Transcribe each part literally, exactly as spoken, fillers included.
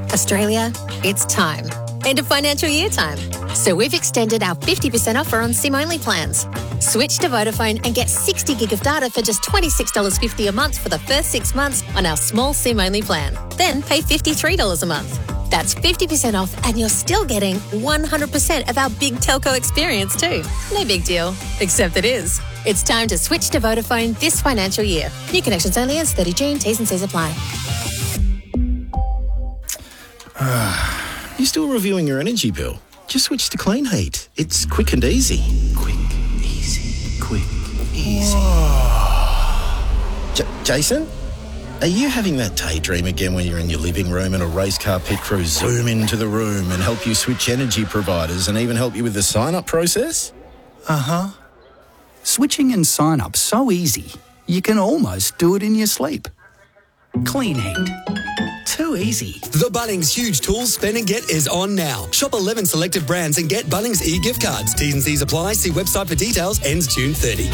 Australia, it's time. End of financial year time. So we've extended our fifty percent offer on SIM-only plans. Switch to Vodafone and get sixty gig of data for just twenty-six dollars fifty a month for the first six months on our small SIM-only plan. Then pay fifty-three dollars a month. That's fifty percent off and you're still getting one hundred percent of our big telco experience too. No big deal, except it is. It's time to switch to Vodafone this financial year. New connections only ends thirty June. T's and C's apply. You still reviewing your energy bill? Just switch to Clean Heat. It's quick and easy. Quick, easy, quick, easy. J- Jason? Are you having that daydream again when you're in your living room and a race car pit crew zoom into the room and help you switch energy providers and even help you with the sign-up process? Uh-huh. Switching and sign-up so easy, you can almost do it in your sleep. Clean Heat. Too easy. The Bunnings Huge Tools Spend and Get is on now. Shop eleven selected brands and get Bunnings e-gift cards. T's and C's apply. See website for details. Ends June thirtieth.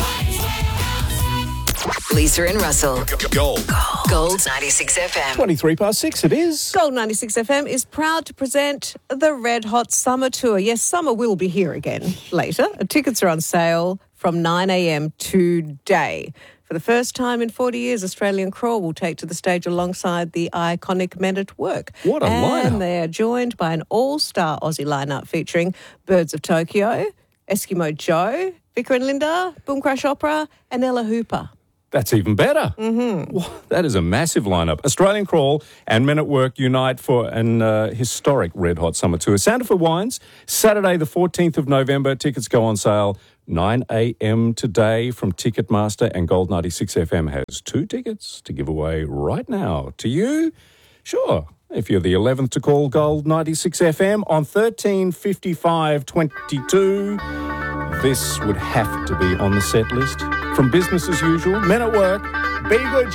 Lisa and Russell. Gold. Gold ninety-six F M. twenty-three past six it is. Gold ninety-six F M is proud to present the Red Hot Summer Tour. Yes, summer will be here again later. Tickets are on sale from nine a.m. today. For the first time in forty years, Australian Crawl will take to the stage alongside the iconic Men at Work. What a lineup. And they are joined by an all-star Aussie lineup featuring Birds of Tokyo, Eskimo Joe, Vicar and Linda, Boom Crash Opera, and Ella Hooper. That's even better. Mm-hmm. Wow, that is a massive lineup. Australian Crawl and Men at Work unite for an uh, historic Red Hot Summer Tour. Sandifer Wines, Saturday the fourteenth of November. Tickets go on sale nine a.m. today from Ticketmaster, and Gold ninety-six F M has two tickets to give away right now. To you, sure, if you're the eleventh to call Gold ninety-six F M on thirteen fifty-five twenty-two. This would have to be on the set list. From Business as Usual, Men at Work, Be Good